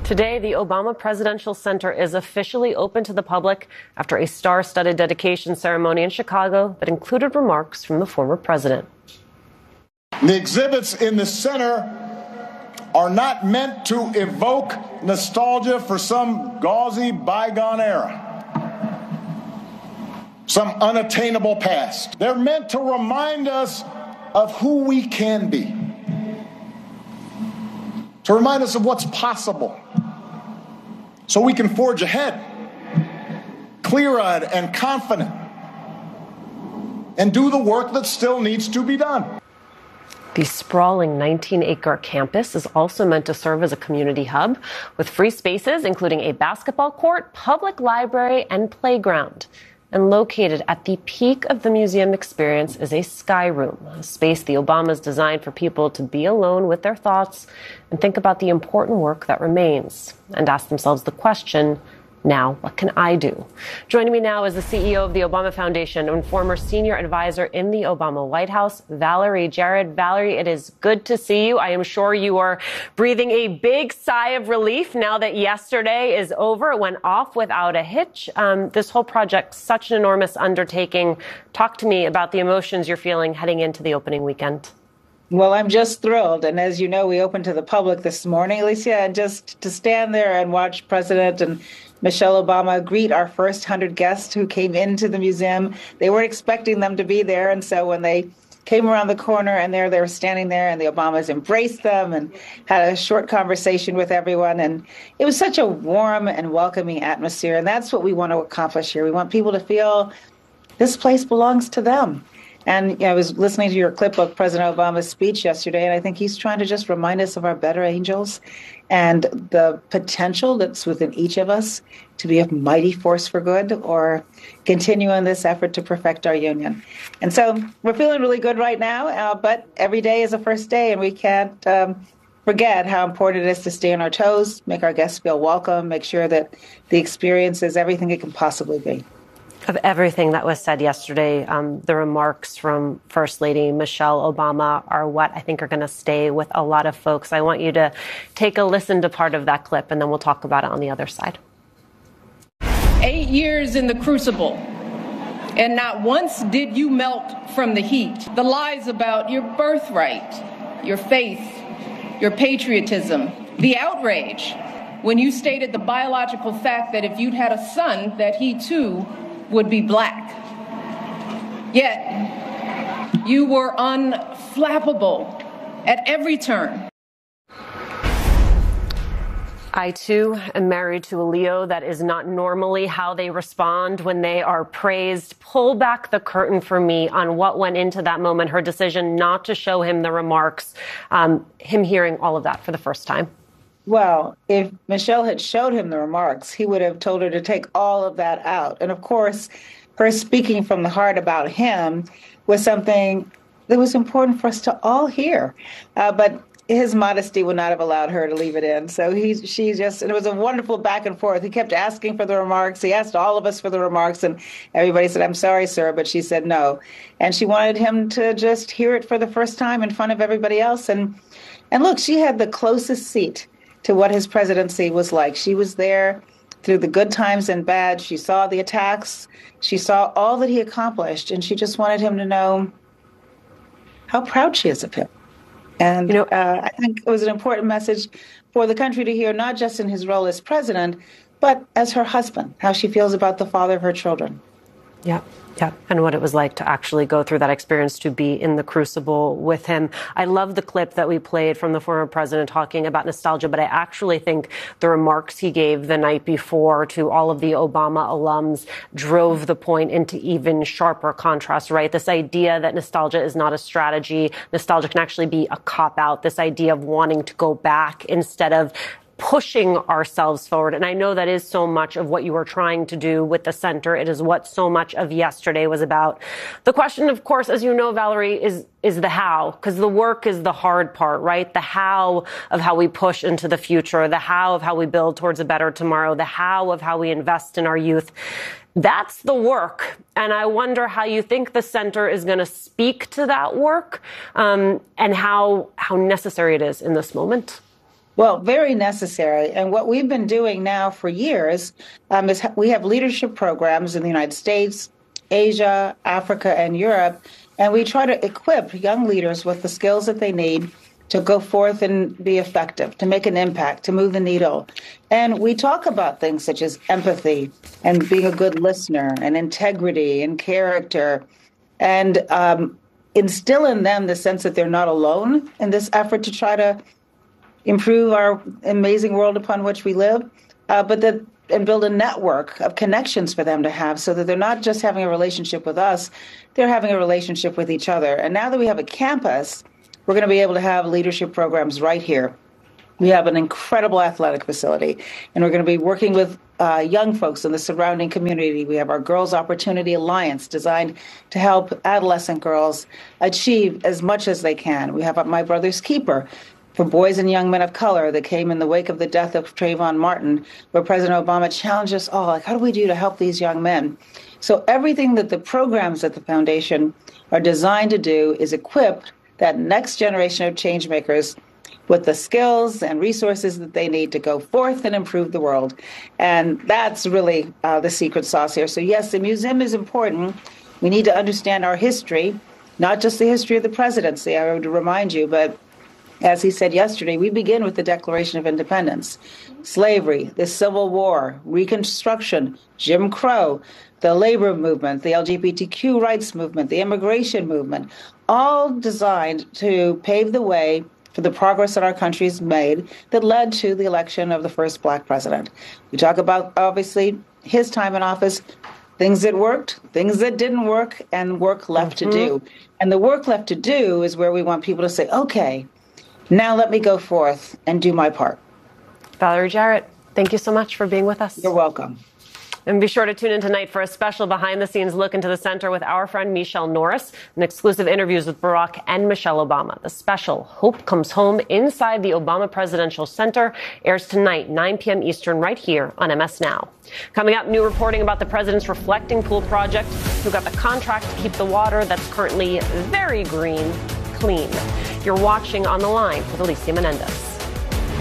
Today, the Obama Presidential Center is officially open to the public after a star-studded dedication ceremony in Chicago that included remarks from the former president. The exhibits in the center are not meant to evoke nostalgia for some gauzy bygone era, some unattainable past. They're meant to remind us of who we can be, to remind us of what's possible, so we can forge ahead, clear-eyed and confident, and do the work that still needs to be done. The sprawling 19-acre campus is also meant to serve as a community hub with free spaces, including a basketball court, public library, and playground. And located at the peak of the museum experience is a sky room, a space the Obamas designed for people to be alone with their thoughts and think about the important work that remains and ask themselves the question, now, what can I do? Joining me now is the CEO of the Obama Foundation and former senior advisor in the Obama White House, Valerie Jarrett. Valerie, it is good to see you. I am sure you are breathing a big sigh of relief now that yesterday is over. It went off without a hitch. This whole project, such an enormous undertaking. Talk to me about the emotions you're feeling heading into the opening weekend. Well, I'm just thrilled. And as you know, we opened to the public this morning, Alicia, and just to stand there and watch President and Michelle Obama greet our first 100 guests who came into the museum. They weren't expecting them to be there. And so when they came around the corner and there they were standing there and the Obamas embraced them and had a short conversation with everyone. And it was such a warm and welcoming atmosphere. And that's what we want to accomplish here. We want people to feel this place belongs to them. And I was listening to your clip of President Obama's speech yesterday, and I think he's trying to just remind us of our better angels and the potential that's within each of us to be a mighty force for good or continue in this effort to perfect our union. And so we're feeling really good right now, but every day is a first day, and we can't forget how important it is to stay on our toes, make our guests feel welcome, make sure that the experience is everything it can possibly be. Of everything that was said yesterday, the remarks from First Lady Michelle Obama are what I think are going to stay with a lot of folks. I want you to take a listen to part of that clip, and then we'll talk about it on the other side. 8 years in the crucible, and not once did you melt from the heat. The lies about your birthright, your faith, your patriotism, the outrage when you stated the biological fact that if you'd had a son, that he too would be black. Yet, you were unflappable at every turn. I, too, am married to a Leo. That is not normally how they respond when they are praised. Pull back the curtain for me on what went into that moment, her decision not to show him the remarks, him hearing all of that for the first time. Well, if Michelle had showed him the remarks, he would have told her to take all of that out. And of course, her speaking from the heart about him was something that was important for us to all hear. But his modesty would not have allowed her to leave it in. So and it was a wonderful back and forth. He kept asking for the remarks. He asked all of us for the remarks, and everybody said, "I'm sorry, sir," but she said no. And she wanted him to just hear it for the first time in front of everybody else. And look, she had the closest seat to what his presidency was like. She was there through the good times and bad. She saw the attacks. She saw all that he accomplished, and she just wanted him to know how proud she is of him. And I think it was an important message for the country to hear, not just in his role as president, but as her husband, how she feels about the father of her children. Yeah. And what it was like to actually go through that experience, to be in the crucible with him. I love the clip that we played from the former president talking about nostalgia, but I actually think the remarks he gave the night before to all of the Obama alums drove the point into even sharper contrast, right? This idea that nostalgia is not a strategy. Nostalgia can actually be a cop-out, this idea of wanting to go back instead of pushing ourselves forward. And I know that is so much of what you were trying to do with the center. It is what so much of yesterday was about. The question, of course, as you know, Valerie, is the how, because the work is the hard part, right? The how of how we push into the future, the how of how we build towards a better tomorrow, the how of how we invest in our youth. That's the work. And I wonder how you think the center is going to speak to that work, and how necessary it is in this moment. Well, very necessary. And what we've been doing now for years is we have leadership programs in the United States, Asia, Africa, and Europe. And we try to equip young leaders with the skills that they need to go forth and be effective, to make an impact, to move the needle. And we talk about things such as empathy and being a good listener and integrity and character and instill in them the sense that they're not alone in this effort to try to improve our amazing world upon which we live, and build a network of connections for them to have so that they're not just having a relationship with us, they're having a relationship with each other. And now that we have a campus, we're going to be able to have leadership programs right here. We have an incredible athletic facility, and we're going to be working with young folks in the surrounding community. We have our Girls Opportunity Alliance designed to help adolescent girls achieve as much as they can. We have My Brother's Keeper for boys and young men of color that came in the wake of the death of Trayvon Martin, where President Obama challenged us all, like, how do we do to help these young men? So everything that the programs at the foundation are designed to do is equip that next generation of change makers with the skills and resources that they need to go forth and improve the world. And that's really the secret sauce here. So yes, the museum is important. We need to understand our history, not just the history of the presidency, I would remind you, but as he said yesterday, we begin with the Declaration of Independence, slavery, the Civil War, Reconstruction, Jim Crow, the labor movement, the LGBTQ rights movement, the immigration movement, all designed to pave the way for the progress that our country's made that led to the election of the first black president. We talk about, obviously, his time in office, things that worked, things that didn't work, and work left to do. And the work left to do is where we want people to say, okay, now let me go forth and do my part. Valerie Jarrett, thank you so much for being with us. You're welcome. And be sure to tune in tonight for a special behind-the-scenes look into the center with our friend Michelle Norris and exclusive interviews with Barack and Michelle Obama. The special Hope Comes Home inside the Obama Presidential Center airs tonight, 9 p.m. Eastern, right here on MS Now. Coming up, new reporting about the president's Reflecting Pool project, who got the contract to keep the water that's currently very green clean. You're watching On the Line with Alicia Menendez.